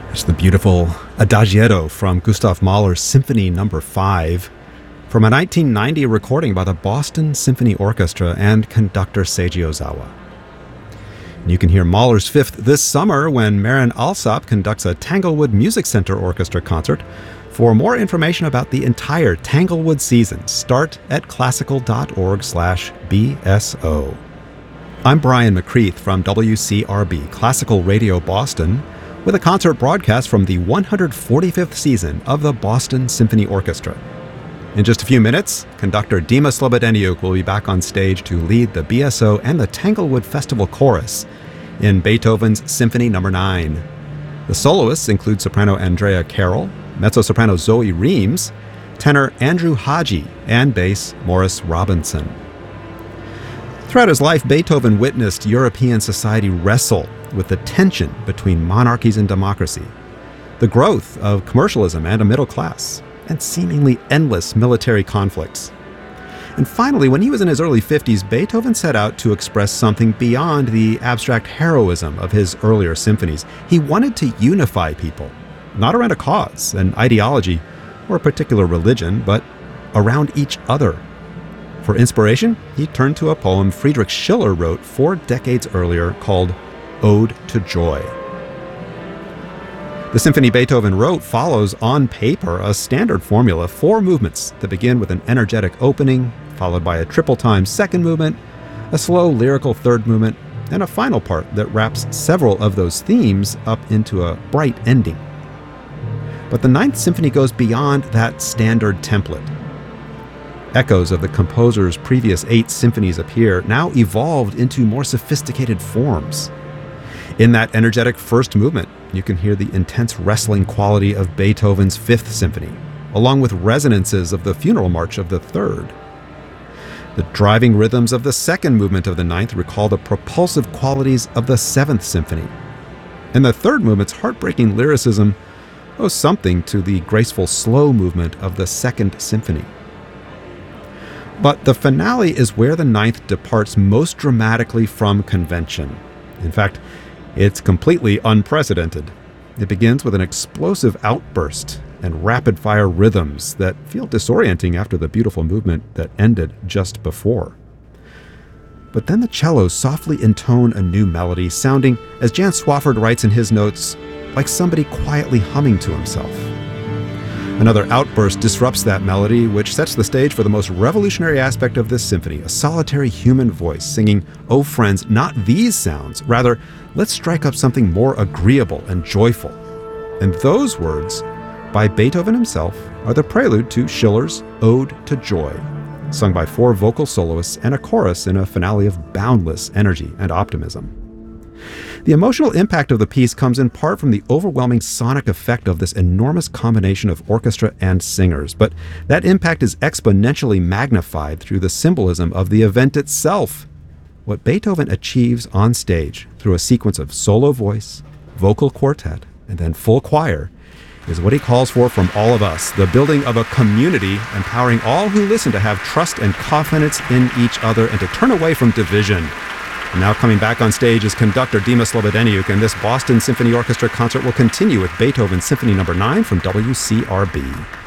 It's the beautiful Adagietto from Gustav Mahler's Symphony No. 5 from a 1990 recording by the Boston Symphony Orchestra and conductor Seiji Ozawa. And you can hear Mahler's Fifth this summer when Maren Alsop conducts a Tanglewood Music Center Orchestra concert. For more information about the entire Tanglewood season, start at classical.org/BSO. I'm Brian McCreath from WCRB Classical Radio Boston, with a concert broadcast from the 145th season of the Boston Symphony Orchestra. In just a few minutes, conductor Dima Slobodeniuk will be back on stage to lead the BSO and the Tanglewood Festival Chorus in Beethoven's Symphony No. 9. The soloists include soprano Andrea Carroll, mezzo-soprano Zoe Reams, tenor Andrew Haji, and bass Morris Robinson. Throughout his life, Beethoven witnessed European society wrestle with the tension between monarchies and democracy, the growth of commercialism and a middle class, and seemingly endless military conflicts. And finally, when he was in his early 50s, Beethoven set out to express something beyond the abstract heroism of his earlier symphonies. He wanted to unify people, not around a cause, an ideology, or a particular religion, but around each other. For inspiration, he turned to a poem Friedrich Schiller wrote 4 decades earlier called Ode to Joy. The symphony Beethoven wrote follows on paper a standard formula: 4 movements that begin with an energetic opening, followed by a triple-time second movement, a slow lyrical third movement, and a final part that wraps several of those themes up into a bright ending. But the Ninth Symphony goes beyond that standard template. Echoes of the composer's previous 8 symphonies appear, now evolved into more sophisticated forms. In that energetic first movement, you can hear the intense wrestling quality of Beethoven's Fifth Symphony, along with resonances of the Funeral March of the Third. The driving rhythms of the second movement of the Ninth recall the propulsive qualities of the Seventh Symphony. And the third movement's heartbreaking lyricism owes something to the graceful slow movement of the Second Symphony. But the finale is where the Ninth departs most dramatically from convention. In fact, it's completely unprecedented. It begins with an explosive outburst and rapid-fire rhythms that feel disorienting after the beautiful movement that ended just before. But then the cellos softly intone a new melody, sounding, as Jan Swafford writes in his notes, like somebody quietly humming to himself. Another outburst disrupts that melody, which sets the stage for the most revolutionary aspect of this symphony, a solitary human voice singing, "Oh friends, not these sounds, rather, let's strike up something more agreeable and joyful." And those words, by Beethoven himself, are the prelude to Schiller's Ode to Joy, sung by 4 vocal soloists and a chorus in a finale of boundless energy and optimism. The emotional impact of the piece comes in part from the overwhelming sonic effect of this enormous combination of orchestra and singers, but that impact is exponentially magnified through the symbolism of the event itself. What Beethoven achieves on stage through a sequence of solo voice, vocal quartet, and then full choir is what he calls for from all of us, the building of a community empowering all who listen to have trust and confidence in each other and to turn away from division. And now coming back on stage is conductor Dima Slobodeniuk, and this Boston Symphony Orchestra concert will continue with Beethoven's Symphony No. 9 from WCRB.